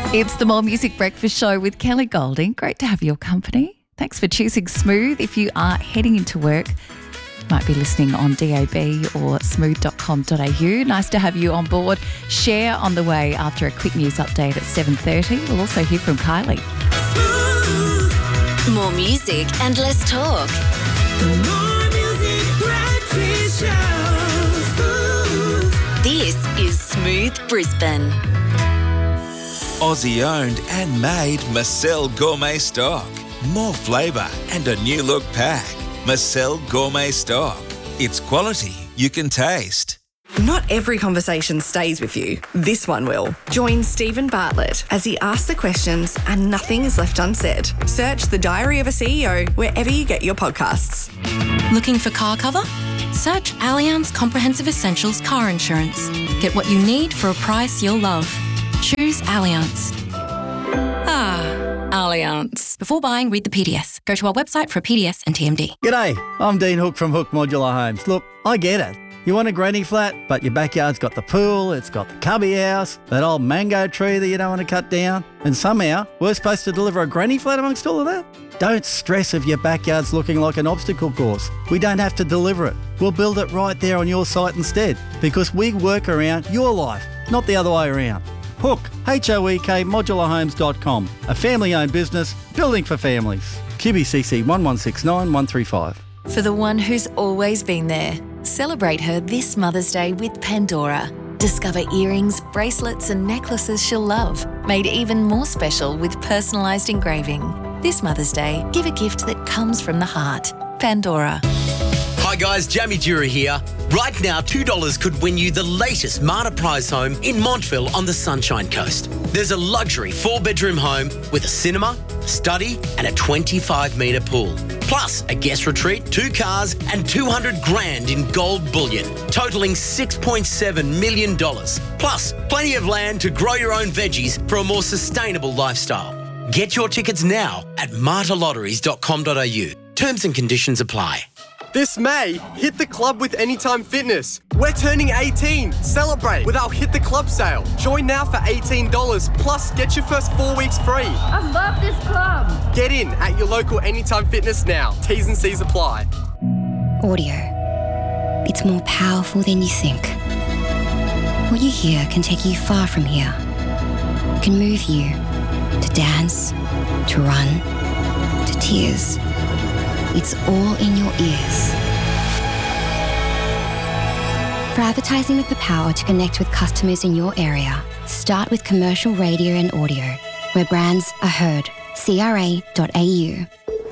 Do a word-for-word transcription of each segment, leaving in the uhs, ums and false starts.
It's the More Music Breakfast Show with Kelly Golding. Great to have your company. Thanks for choosing Smooth. If you are heading into work, you might be listening on D A B or smooth dot com dot a u. Nice to have you on board. Share on the way after a quick news update at seven thirty. We'll also hear from Kylie. Smooth. More music and less talk. The More Music Breakfast Show. Smooth. This is Smooth Brisbane. Aussie owned and made Marcel Gourmet Stock. More flavour and a new look pack. Marcel Gourmet Stock. It's quality you can taste. Not every conversation stays with you. This one will. Join Stephen Bartlett as he asks the questions and nothing is left unsaid. Search The Diary of a C E O wherever you get your podcasts. Looking for car cover? Search Allianz Comprehensive Essentials Car Insurance. Get what you need for a price you'll love. Choose Allianz. Ah, Allianz. Before buying, read the P D S. Go to our website for a P D S and T M D. G'day, I'm Dean Hook from Hook Modular Homes. Look, I get it. You want a granny flat, but your backyard's got the pool, it's got the cubby house, that old mango tree that you don't want to cut down, and somehow we're supposed to deliver a granny flat amongst all of that? Don't stress if your backyard's looking like an obstacle course. We don't have to deliver it. We'll build it right there on your site instead, because we work around your life, not the other way around. Hook, H O E K, modular homes dot com. A family-owned business, building for families. Q B C C one one six nine one three five. For the one who's always been there, celebrate her this Mother's Day with Pandora. Discover earrings, bracelets and necklaces she'll love, made even more special with personalised engraving. This Mother's Day, give a gift that comes from the heart. Pandora. Hi guys, Jamie Dura here. Right now, two dollars could win you the latest Marta Prize home in Montville on the Sunshine Coast. There's a luxury four-bedroom home with a cinema, study and a twenty-five metre pool. Plus a guest retreat, two cars and two hundred grand in gold bullion, totalling six point seven million dollars. Plus plenty of land to grow your own veggies for a more sustainable lifestyle. Get your tickets now at marta lotteries dot com dot a u. Terms and conditions apply. This May, hit the club with Anytime Fitness. We're turning eighteen. Celebrate with our Hit the Club sale. Join now for eighteen dollars plus get your first four weeks free. I love this club. Get in at your local Anytime Fitness now. T's and C's apply. Audio. It's more powerful than you think. What you hear can take you far from here. It can move you to dance, to run, to tears. It's all in your ears. For advertising with the power to connect with customers in your area, start with commercial radio and audio, where brands are heard. C R A dot A U.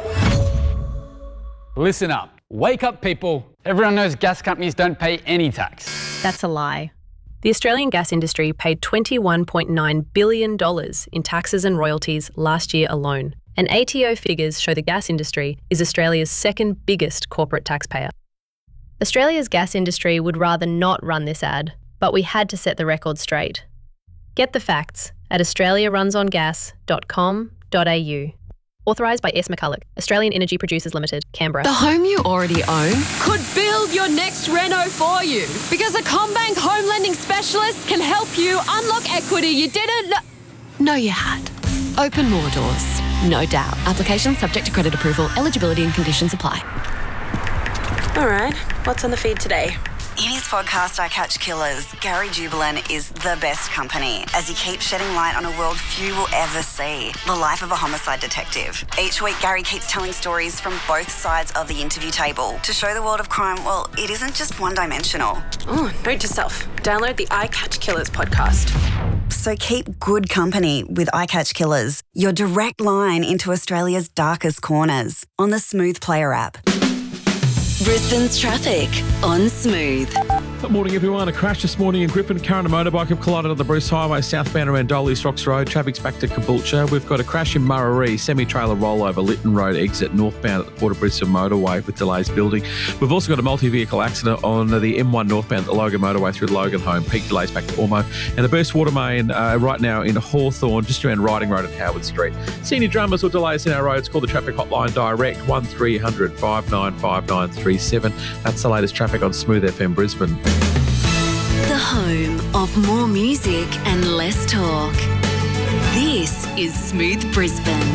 Listen up. Wake up, people. Everyone knows gas companies don't pay any tax. That's a lie. The Australian gas industry paid twenty-one point nine billion dollars in taxes and royalties last year alone. And A T O figures show the gas industry is Australia's second biggest corporate taxpayer. Australia's gas industry would rather not run this ad, but we had to set the record straight. Get the facts at australia runs on gas dot com dot a u. Authorised by S. McCulloch, Australian Energy Producers Limited, Canberra. The home you already own could build your next reno for you, because a CommBank home lending specialist can help you unlock equity you didn't know, know you had. Open more doors. No doubt. Application subject to credit approval. Eligibility and conditions apply. All right, what's on the feed today? In his podcast, I Catch Killers, Gary Jubilant is the best company as he keeps shedding light on a world few will ever see, the life of a homicide detective. Each week, Gary keeps telling stories from both sides of the interview table to show the world of crime, well, it isn't just one-dimensional. Oh, note to self, download the I Catch Killers podcast. So keep good company with I Catch Killers, your direct line into Australia's darkest corners, on the Smooth Player app. Brisbane's traffic on Smooth. Good morning, everyone. A crash this morning in Griffin. Car and a motorbike have collided on the Bruce Highway southbound around Dolius Rocks Road. Traffic's back to Caboolture. We've got a crash in Muraree, semi-trailer rollover, Lytton Road exit northbound at the Port of Brisbane motorway with delays building. We've also got a multi-vehicle accident on the M one northbound at the Logan motorway through Logan Home. Peak delays back to Ormo. And the burst water main uh, right now in Hawthorn, just around Riding Road and Howard Street. Senior dramas or delays in our roads, call the traffic hotline direct one three hundred five nine five nine three seven. That's the latest traffic on Smooth F M Brisbane. The home of more music and less talk. This is Smooth Brisbane.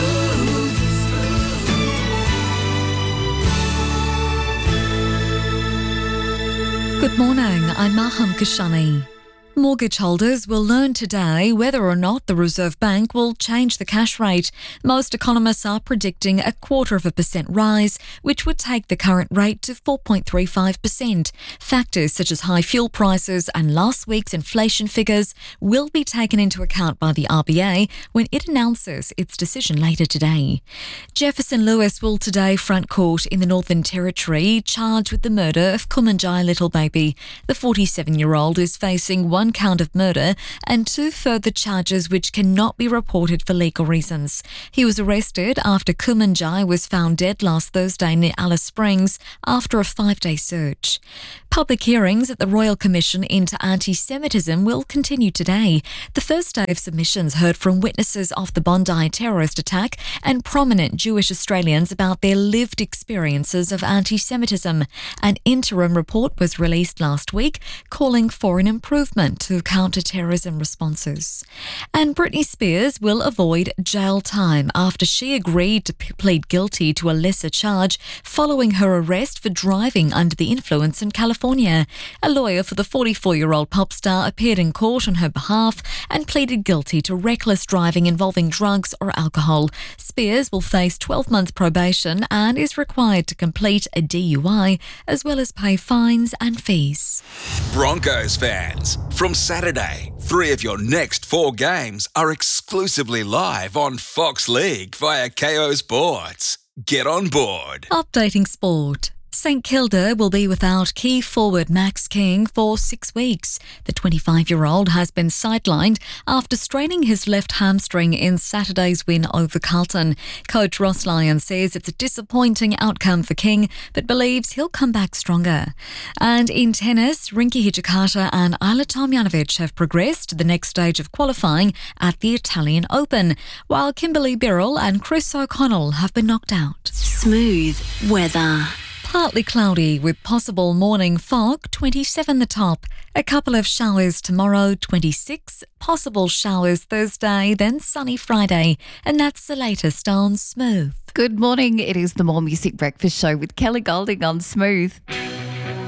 Good morning, I'm Maham Kashani. Mortgage holders will learn today whether or not the Reserve Bank will change the cash rate. Most economists are predicting a quarter of a percent rise, which would take the current rate to four point three five percent. Factors such as high fuel prices and last week's inflation figures will be taken into account by the R B A when it announces its decision later today. Jefferson Lewis will today front court in the Northern Territory, charged with the murder of Kumanjai Little Baby. The forty-seven-year-old is facing one count of murder and two further charges which cannot be reported for legal reasons. He was arrested after Kumanjai was found dead last Thursday near Alice Springs after a five-day search. Public hearings at the Royal Commission into Anti-Semitism will continue today. The first day of submissions heard from witnesses of the Bondi terrorist attack and prominent Jewish Australians about their lived experiences of anti-Semitism. An interim report was released last week calling for an improvement to counter-terrorism responses. And Britney Spears will avoid jail time after she agreed to p- plead guilty to a lesser charge following her arrest for driving under the influence in California. A lawyer for the forty-four-year-old pop star appeared in court on her behalf and pleaded guilty to reckless driving involving drugs or alcohol. Spears will face twelve months probation and is required to complete a D U I as well as pay fines and fees. Broncos fans, from Saturday, three of your next four games are exclusively live on Fox League via K O Sports. Get on board. Updating sport. St Kilda will be without key forward Max King for six weeks. The twenty-five-year-old has been sidelined after straining his left hamstring in Saturday's win over Carlton. Coach Ross Lyon says it's a disappointing outcome for King, but believes he'll come back stronger. And in tennis, Rinky Hijikata and Ajla Tomljanovic have progressed to the next stage of qualifying at the Italian Open, while Kimberly Birrell and Chris O'Connell have been knocked out. Smooth weather. Partly cloudy with possible morning fog, twenty-seven the top. A couple of showers tomorrow, twenty-six. Possible showers Thursday, then sunny Friday. And that's the latest on Smooth. Good morning. It is the More Music Breakfast Show with Kelly Golding on Smooth.